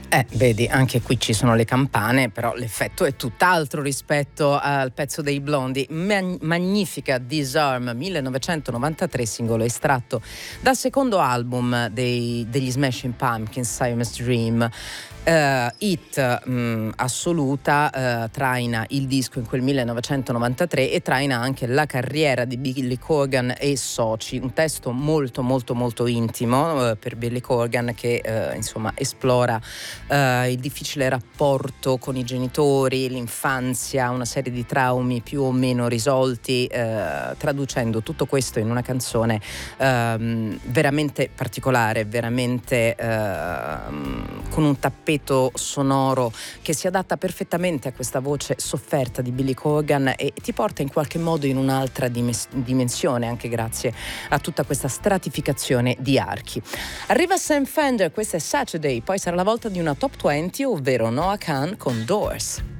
Vedi, anche qui ci sono le campane, però l'effetto è tutt'altro rispetto al pezzo dei Blondie. Magnifica Disarm, 1993, singolo estratto dal secondo album degli Smashing Pumpkins, Siamese Dream. Hit assoluta, traina il disco in quel 1993 e traina anche la carriera di Billy Corgan e soci. Un testo molto molto molto intimo per Billy Corgan, che insomma esplora il difficile rapporto con i genitori, l'infanzia, una serie di traumi più o meno risolti, traducendo tutto questo in una canzone veramente particolare, veramente con un tappeto sonoro che si adatta perfettamente a questa voce sofferta di Billy Corgan e ti porta in qualche modo in un'altra dimensione, anche grazie a tutta questa stratificazione di archi. Arriva Sam Fender, questa è Saturday, poi sarà la volta di una top 20, ovvero Noah Kahan con Doors.